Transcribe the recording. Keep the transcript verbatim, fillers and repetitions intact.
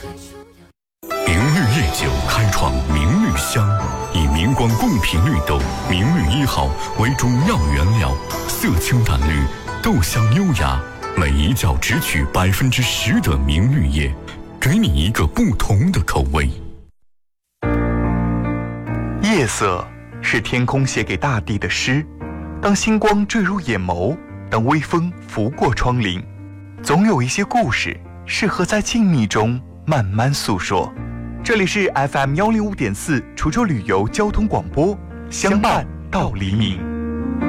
明绿夜酒开创明绿香，以明光贡品绿豆明绿一号为主要原料，色清淡绿，豆香优雅，每一窖只取百分之十的明绿叶，给你一个不同的口味。 夜色是天空写给大地的诗，当星光坠入眼眸，当微风拂过窗棂，总有一些故事适合在静谧中慢慢诉说。这里是 F M 幺零五点四滁州旅游交通广播，相伴到黎明。